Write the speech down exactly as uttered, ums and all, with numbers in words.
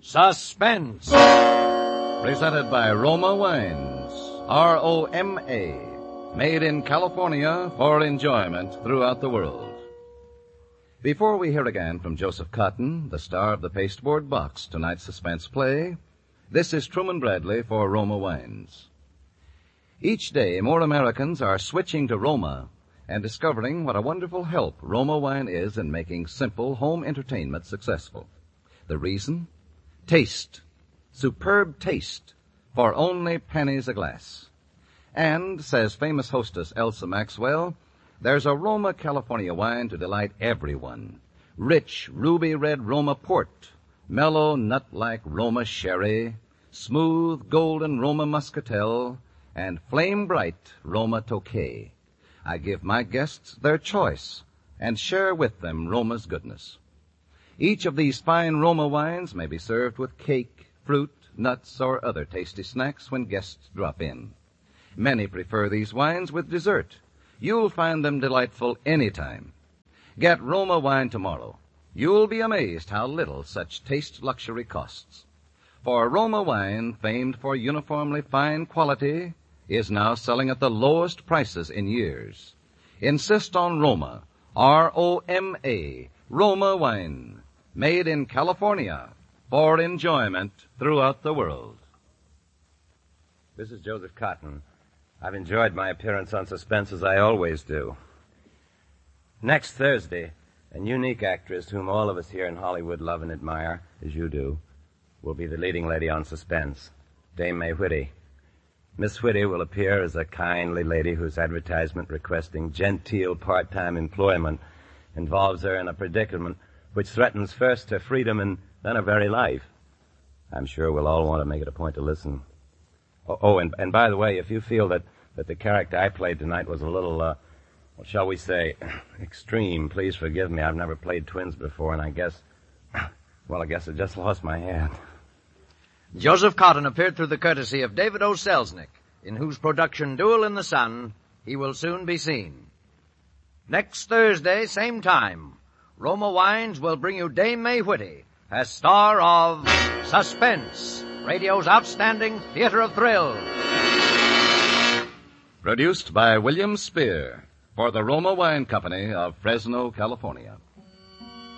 Suspense. Presented by Roma Wines, R O M A, made in California for enjoyment throughout the world. Before we hear again from Joseph Cotton, the star of the pasteboard box, tonight's suspense play, this is Truman Bradley for Roma Wines. Each day, more Americans are switching to Roma and discovering what a wonderful help Roma wine is in making simple home entertainment successful. The reason? Taste. Superb taste for only pennies a glass. And, says famous hostess Elsa Maxwell, there's a Roma California wine to delight everyone. Rich, ruby red Roma port, mellow, nut-like Roma sherry, smooth, golden Roma muscatel, and flame-bright Roma Tokay. I give my guests their choice and share with them Roma's goodness. Each of these fine Roma wines may be served with cake, fruit, nuts, or other tasty snacks when guests drop in. Many prefer these wines with dessert. You'll find them delightful any time. Get Roma wine tomorrow. You'll be amazed how little such taste luxury costs. For Roma wine, famed for uniformly fine quality, is now selling at the lowest prices in years. Insist on Roma, R O M A, Roma wine, made in California for enjoyment throughout the world. This is Joseph Cotton. I've enjoyed my appearance on Suspense as I always do. Next Thursday, a unique actress whom all of us here in Hollywood love and admire, as you do, will be the leading lady on Suspense, Dame May Whitty. Miss Whitty will appear as a kindly lady whose advertisement requesting genteel part-time employment involves her in a predicament which threatens first her freedom and then her very life. I'm sure we'll all want to make it a point to listen. Oh, oh and, and by the way, if you feel that, that the character I played tonight was a little, uh, what shall we say, extreme, please forgive me. I've never played twins before, and I guess, well, I guess I just lost my hand. Joseph Cotton appeared through the courtesy of David O. Selznick, in whose production Duel in the Sun he will soon be seen. Next Thursday, same time, Roma Wines will bring you Dame May Whitty as star of Suspense, radio's outstanding theater of thrills. Produced by William Spear for the Roma Wine Company of Fresno, California.